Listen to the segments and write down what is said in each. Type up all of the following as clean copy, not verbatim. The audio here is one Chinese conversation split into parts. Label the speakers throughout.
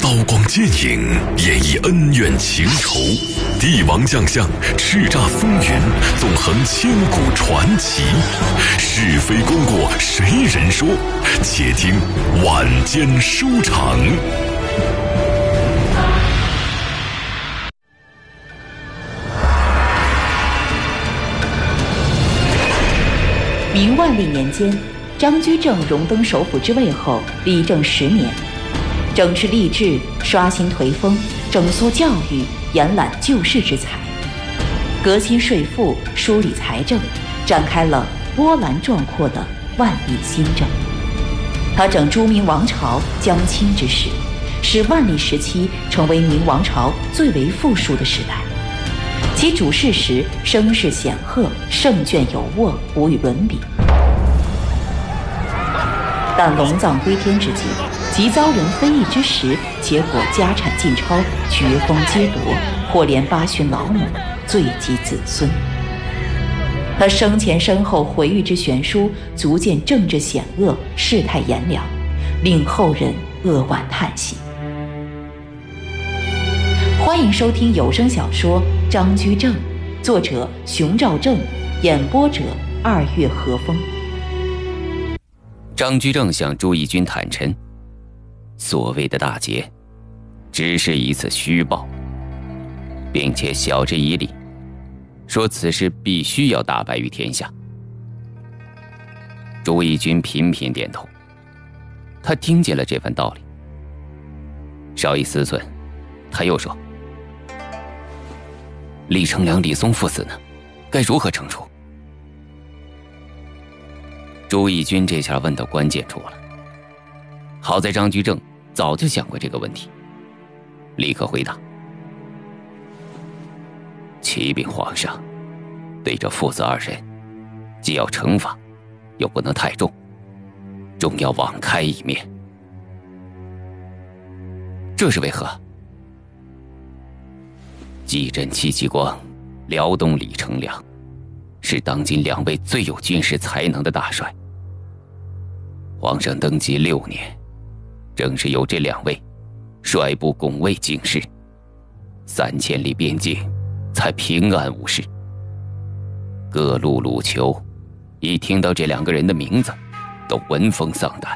Speaker 1: 刀光剑影，演绎恩怨情仇；帝王将相，叱咤风云，纵横千古传奇。是非功过谁人说？且听晚间书场。
Speaker 2: 明万历年间，张居正荣登首辅之位后，理政10年，整治吏治，刷新颓风，整肃教育，延揽救世之才，革新税赋，梳理财政，展开了波澜壮阔的万历新政。他整朱明王朝将倾之势，使万历时期成为明王朝最为富庶的时代。其主事时声势显赫，胜券有握，无与伦比。但龙藏归天之际，即遭人非议之时，结果家产尽超，爵封皆夺，或连8旬老母，罪及子孙。他生前身后回谕之悬殊，足见政治险恶，世态炎凉，令后人扼腕叹息。欢迎收听有声小说《张居正》，作者熊兆正，演播者2月和风。
Speaker 3: 张居正向朱翊钧坦陈，所谓的大捷只是一次虚报，并且晓之以理，说此事必须要大白于天下。朱翊钧频频点头，他听见了这番道理。稍一思忖，他又说：李成梁、李松父子呢，该如何惩处？朱翊钧这下问到关键处了。好在张居正早就想过这个问题，立刻回答：启禀皇上，对这父子2人，既要惩罚，又不能太重，终要网开一面。这是为何？继任戚继光、辽东李成梁，是当今2位最有军事才能的大帅。皇上登基6年，正是有这2位率部拱卫京师，3000里边境才平安无事。各路鲁囚一听到这2个人的名字，都闻风丧胆。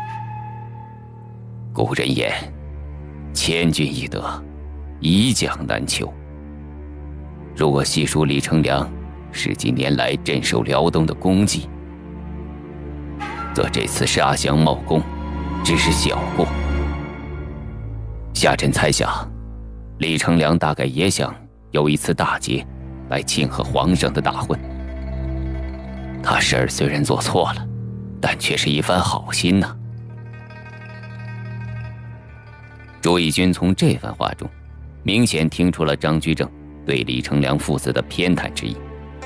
Speaker 3: 古人言：千军易得，以将难求。若细数李成梁10几年来镇守辽东的功绩，则这次杀降冒功只是小过。下臣猜想，李成梁大概也想有一次大捷来庆贺皇上的大婚。他事儿虽然做错了，但却是一番好心呐。朱翊钧从这番话中明显听出了张居正对李成梁父子的偏袒之意。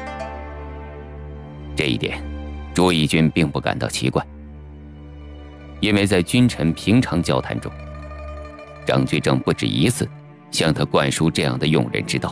Speaker 3: 这一点朱翊钧并不感到奇怪，因为在君臣平常交谈中，张居正不止一次向他灌输这样的用人之道：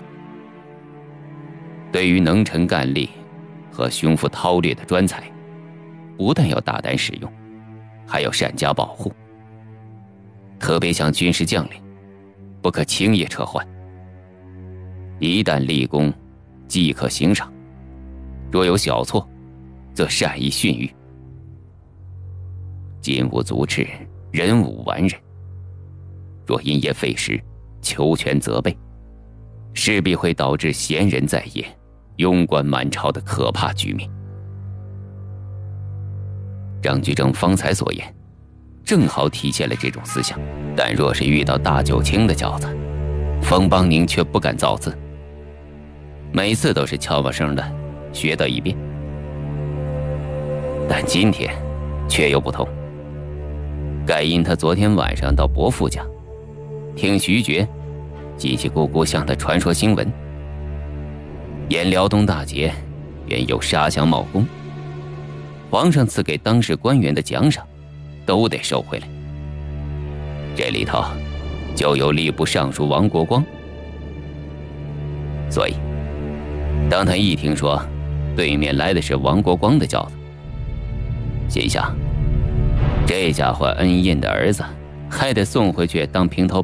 Speaker 3: 对于能臣干吏和胸腹韬略的专才，不但要大胆使用，还要善加保护。特别像军事将领，不可轻易撤换，一旦立功，即可刑赏；若有小错，则善意训谕。金无足赤，人无完人。若因业废时，求全责备，势必会导致贤人在野，庸官满朝的可怕局面。张居正方才所言，正好体现了这种思想。但若是遇到大九卿的角子，冯邦宁却不敢造次，每次都是悄没声的学到一遍。但今天却又不同，盖因他昨天晚上到伯父家，听徐觉叽叽咕咕向他传说新闻，言辽东大捷原有杀降冒功，皇上赐给当世官员的奖赏都得收回来。这里头就有吏部尚书王国光。所以当他一听说对面来的是王国光的轿子，心想这家伙恩印的儿子还得送回去当平头